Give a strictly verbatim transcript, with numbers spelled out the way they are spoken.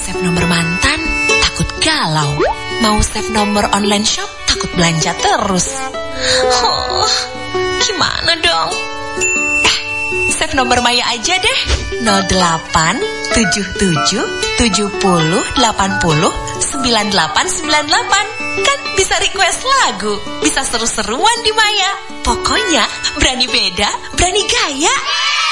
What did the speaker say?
save nomor mantan, takut galau. Mau save nomor online shop, takut belanja terus. Oh, gimana dong? Eh, save nomor Maya aja deh. nol delapan tujuh tujuh tujuh nol delapan nol sembilan delapan sembilan delapan. Kan bisa request lagu, bisa seru-seruan di Maya. Pokoknya berani beda, berani gaya.